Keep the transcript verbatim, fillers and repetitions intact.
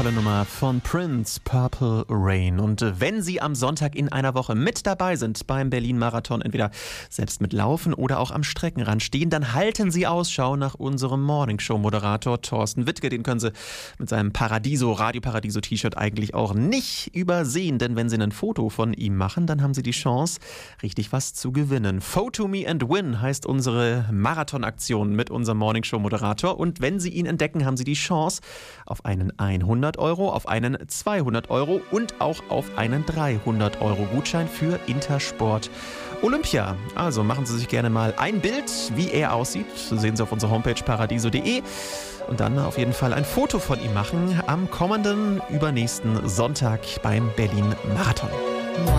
tolle Nummer von Prince, Purple Rain. Und wenn Sie am Sonntag in einer Woche mit dabei sind beim Berlin-Marathon, entweder selbst mit Laufen oder auch am Streckenrand stehen, dann halten Sie Ausschau nach unserem Morningshow-Moderator Thorsten Wittke. Den können Sie mit seinem Paradiso, Radio Paradiso-T-Shirt eigentlich auch nicht übersehen. Denn wenn Sie ein Foto von ihm machen, dann haben Sie die Chance, richtig was zu gewinnen. Photo Me and Win heißt unsere Marathonaktion mit unserem Morningshow-Moderator. Und wenn Sie ihn entdecken, haben Sie die Chance auf einen hundert Euro, auf einen zweihundert Euro und auch auf einen dreihundert Euro Gutschein für Intersport Olympia. Also machen Sie sich gerne mal ein Bild, wie er aussieht. Das sehen Sie auf unserer Homepage paradiso punkt de und dann auf jeden Fall ein Foto von ihm machen am kommenden, übernächsten Sonntag beim Berlin Marathon.